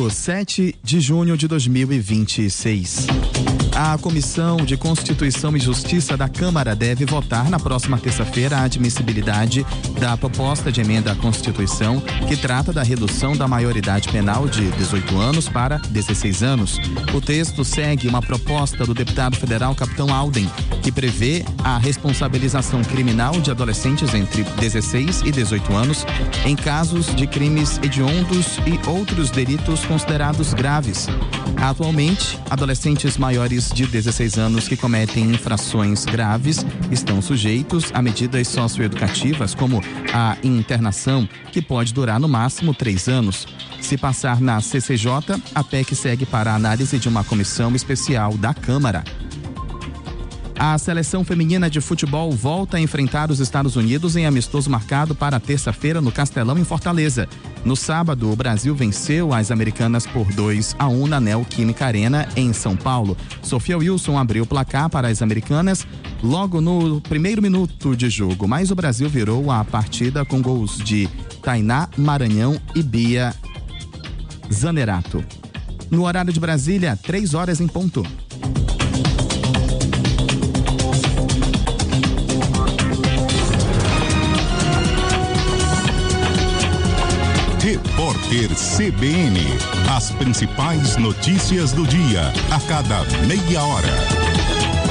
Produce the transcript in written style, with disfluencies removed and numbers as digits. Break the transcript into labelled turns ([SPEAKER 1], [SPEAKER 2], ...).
[SPEAKER 1] sábado, 7 de junho de 2026. A Comissão de Constituição e Justiça da Câmara deve votar na próxima terça-feira a admissibilidade da proposta de emenda à Constituição que trata da redução da maioridade penal de 18 anos para 16 anos. O texto segue uma proposta do deputado federal Capitão Alden, que prevê a responsabilização criminal de adolescentes entre 16 e 18 anos em casos de crimes hediondos e outros delitos considerados graves. Atualmente, adolescentes maiores de 16 anos que cometem infrações graves estão sujeitos a medidas socioeducativas como a internação, que pode durar no máximo 3 anos. Se passar na CCJ, a PEC segue para a análise de uma comissão especial da Câmara. A seleção feminina de futebol volta a enfrentar os Estados Unidos em amistoso marcado para terça-feira no Castelão, em Fortaleza. No sábado, o Brasil venceu as americanas por 2-1 na Neoquímica Arena, em São Paulo. Sofia Wilson abriu o placar para as americanas logo no primeiro minuto de jogo, mas o Brasil virou a partida com gols de Tainá Maranhão e Bia Zanerato. No horário de Brasília, 3h em ponto.
[SPEAKER 2] Repórter CBN. As principais notícias do dia, a cada meia hora.